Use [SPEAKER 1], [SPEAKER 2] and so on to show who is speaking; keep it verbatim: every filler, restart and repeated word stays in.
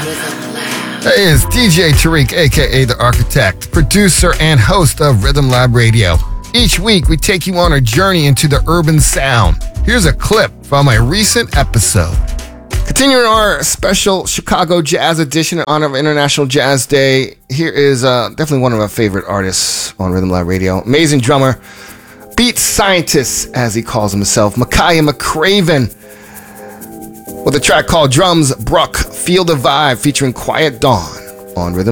[SPEAKER 1] Hey, it's D J Tariq, aka The Architect, producer and host of Rhythm Lab Radio. Each week, we take you on a journey into the urban sound. Here's a clip from a recent episode. Continuing our special Chicago Jazz edition in honor of International Jazz Day, here is uh, definitely one of our favorite artists on Rhythm Lab Radio. Amazing drummer, beat scientist, as he calls himself, Makaya McCraven, with a track called Drums Bruck, Feel the Vibe, featuring Quiet Dawn on Rhythm